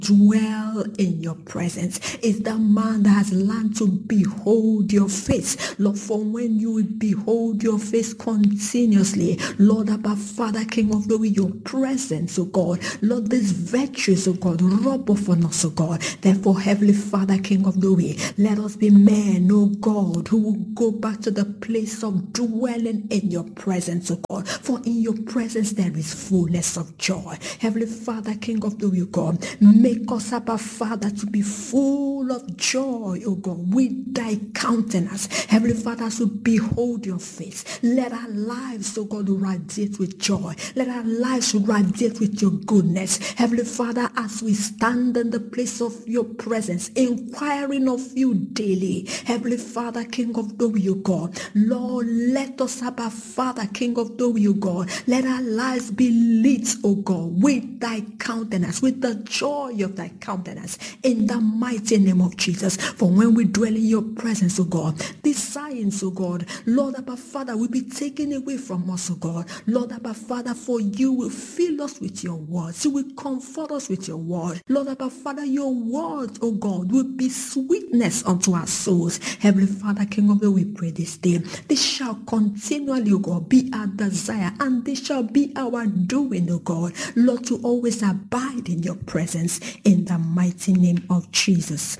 dwell in your presence. It's the man that has learned to behold your face. Lord, for when you behold your face continuously, Lord, Abba Father, King of glory, your presence, oh God, Lord, these virtues, oh God, rub off on us, oh God. Therefore, Heavenly Father, King of glory, let us be men, oh God, who will go back to the place of dwelling in your presence, oh God. For in your presence there is fullness of joy. Heavenly Father, King of glory, oh God, make us, Abba Father, to be full of joy, oh God, with thy countenance. Heavenly Father, as we behold your face, let our lives, oh God, radiate with joy. Let our lives radiate with your goodness. Heavenly Father, as we stand in the place of your presence, inquiring of you daily. Heavenly Father, King of glory, O God, Lord, let us, Abba Father, King of glory, O God, let our lives be lit, O God, with thy countenance, with the joy of thy countenance, in the mighty name of Jesus. For when we dwell in your presence, O God, these signs, O God, Lord, Abba Father, will be taken away from us, O God. Lord, Abba Father, for you will fill us with your words. You will comfort us with your word. Lord, Abba Father, your word, O God, will be sweetness unto our souls. Heavenly Father, King of glory, we pray this day. This shall continually, O God, be our desire, and this shall be our doing, O God. Lord, to always abide in your presence, in the mighty name of Jesus.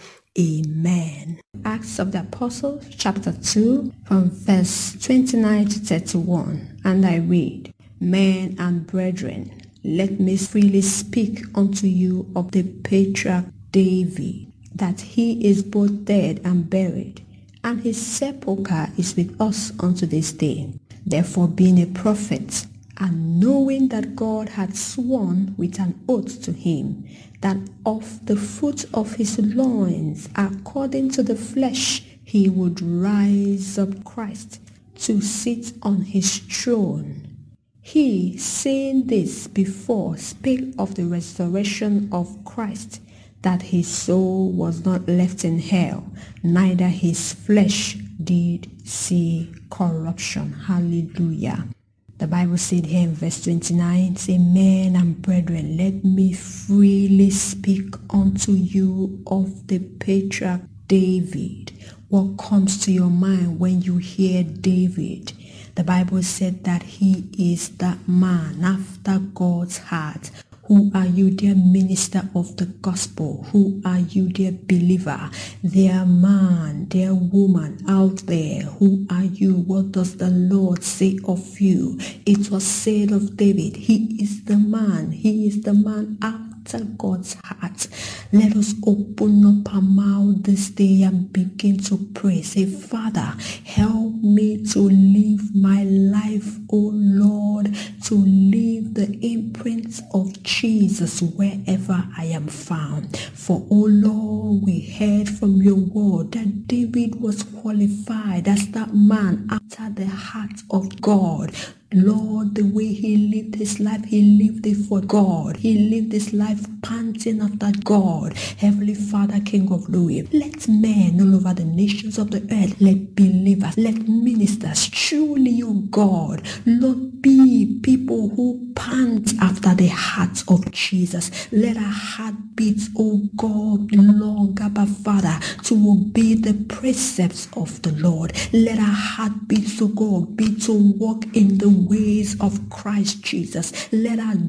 Amen. Acts of the Apostles, chapter 2, from verse 29 to 31. And I read, Men and brethren, let me freely speak unto you of the patriarch David, that he is both dead and buried, and his sepulchre is with us unto this day. Therefore, being a prophet, and knowing that God had sworn with an oath to him, that of the fruit of his loins, according to the flesh, he would rise up Christ to sit on his throne. He, saying this before, spake of the resurrection of Christ, that his soul was not left in hell, neither his flesh did see corruption. Hallelujah. The Bible said here in verse 29, say, Men and brethren, let me freely speak unto you of the patriarch David. What comes to your mind when you hear David? The Bible said that he is that man after God's heart. Who are you, dear minister of the gospel? Who are you, dear believer? Dear man, dear woman out there, who are you? What does the Lord say of you? It was said of David, he is the man. He is the man after God's heart. Let us open up our mouth this day and begin to pray. Say, Father, help me to live my life, oh Lord, to leave the imprint of Jesus wherever I am found. For, oh Lord, we heard from your word that David was qualified as that man after the heart of God. Lord, the way he lived his life, he lived it for God. He lived his life panting after God. Heavenly Father, King of glory, let men all over the nations of the earth, let believers, let ministers, truly, oh God, Lord, be people who pant after the heart of Jesus. Let our heart beat, oh God, long, Abba Father, to obey the precepts of the Lord. Let our heart beat, oh God, be to walk in the ways of Christ Jesus. Let our